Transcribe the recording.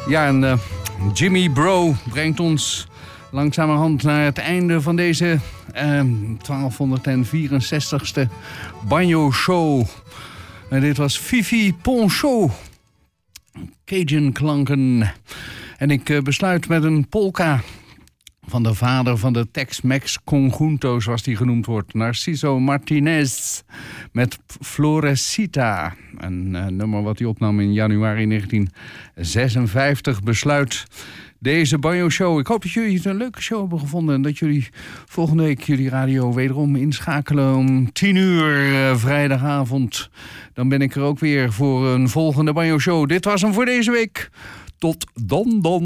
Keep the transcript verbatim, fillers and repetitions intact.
Ja, en uh, Jimmy Bro brengt ons langzamerhand naar het einde van deze uh, twaalfhonderdvierenzestigste Banjo Show. En dit was Fifi Poncho, Cajun klanken. En ik uh, besluit met een polka van de vader van de Tex-Mex Conjunto, zoals die genoemd wordt, Narciso Martinez, met Florecita. Een uh, nummer wat hij opnam in januari negentien zesenvijftig. Besluit deze Banjo Show. Ik hoop dat jullie het een leuke show hebben gevonden en dat jullie volgende week jullie radio wederom inschakelen om tien uur uh, vrijdagavond. Dan ben ik er ook weer voor een volgende Banjo Show. Dit was hem voor deze week. Tot dan dan.